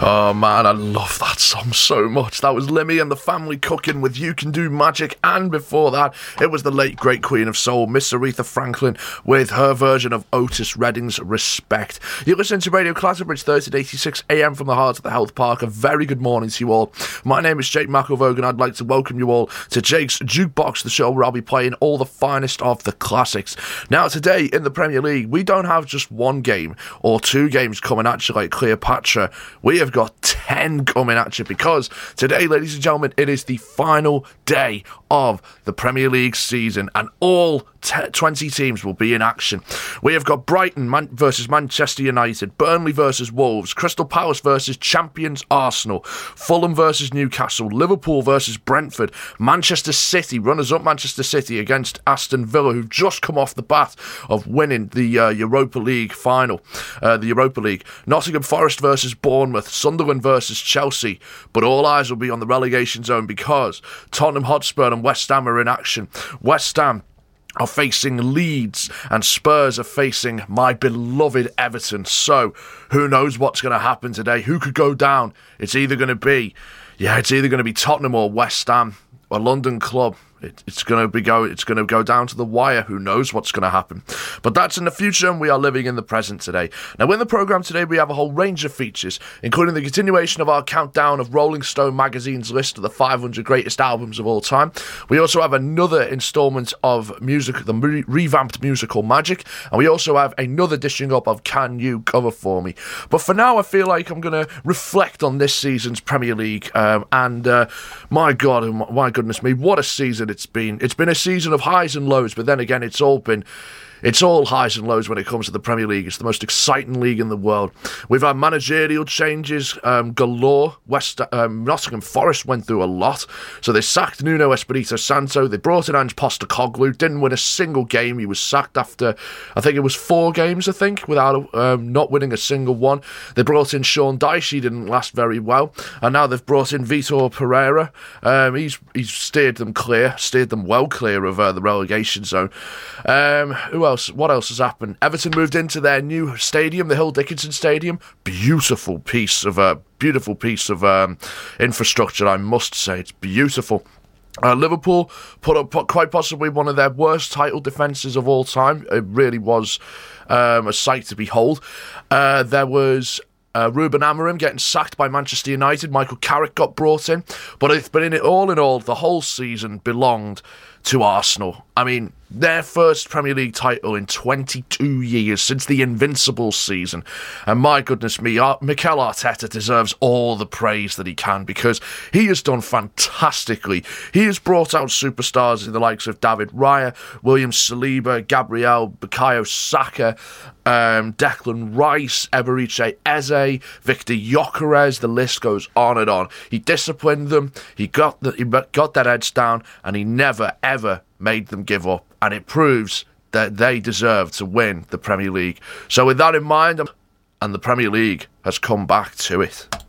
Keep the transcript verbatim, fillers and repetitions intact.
Oh man, I love that song so much. That was Limmy and the Family Cooking with You Can Do Magic, and before that it was the late great Queen of Soul, Miss Aretha Franklin, with her version of Otis Redding's Respect. You're listening to Radio Clatterbridge, thirteen eighty-six A M from the heart of the Health Park. A very good morning to you all. My name is Jake McElvogue and I'd like to welcome you all to Jake's Jukebox, the show where I'll be playing all the finest of the classics. Now today in the Premier League, we don't have just one game or two games coming at you like Cleopatra. We have got ten coming at you, because today, ladies and gentlemen, it is the final day of the Premier League season and all twenty teams will be in action. We have got Brighton Man- versus Manchester United, Burnley versus Wolves, Crystal Palace versus champions Arsenal, Fulham versus Newcastle, Liverpool versus Brentford, Manchester City, runners-up Manchester City against Aston Villa, who've just come off the bat of winning the uh, Europa League final, uh, the Europa League, Nottingham Forest versus Bournemouth, Sunderland versus Chelsea, but all eyes will be on the relegation zone because Tottenham Hotspur and West Ham are in action. West Ham are facing Leeds and Spurs are facing my beloved Everton. So who knows what's going to happen today? Who could go down? It's either going to be, yeah, it's either going to be Tottenham or West Ham, a London club. It, it's going to be go. It's going to go down to the wire. Who knows what's going to happen? But that's in the future, and we are living in the present today. Now, in the programme today, we have a whole range of features, including the continuation of our countdown of Rolling Stone magazine's list of the five hundred greatest albums of all time. We also have another instalment of music, the re- revamped musical Magic, and we also have another dishing up of Can You Cover For Me. But for now, I feel like I'm going to reflect on this season's Premier League, um, and uh, my God, my goodness me, what a season it's been. It's been a season of highs and lows, but then again, it's all been It's all highs and lows when it comes to the Premier League. It's the most exciting league in the world. We've had managerial changes um, galore. West um, Nottingham Forest went through a lot. So they sacked Nuno Espirito Santo. They brought in Ange Postecoglou. Didn't win a single game. He was sacked after, I think it was four games, I think, without um, not winning a single one. They brought in Sean Dyche. He didn't last very well. And now they've brought in Vitor Pereira. Um, he's he's steered them clear, steered them well clear of uh, the relegation zone. Um, who else? What else has happened? Everton moved into their new stadium, the Hill Dickinson Stadium. Beautiful piece of uh, beautiful piece of um, infrastructure, I must say. It's beautiful. Uh, Liverpool put up quite possibly one of their worst title defences of all time. It really was um, a sight to behold. Uh, there was Uh, Ruben Amorim getting sacked by Manchester United. Michael Carrick got brought in. But, it, but in it, all in all, the whole season belonged to Arsenal. I mean, their first Premier League title in twenty-two years, since the Invincibles season. And my goodness me, Ar- Mikel Arteta deserves all the praise that he can, because he has done fantastically. He has brought out superstars in the likes of David Raya, William Saliba, Gabriel, Bukayo Saka, um, Declan Rice, Eberiche Eze, Victor Gyökeres. The list goes on and on. He disciplined them. He got the, he got their heads down, and he never ever made them give up, and it proves that they deserve to win the Premier League. So with that in mind, and the Premier League has come back to it.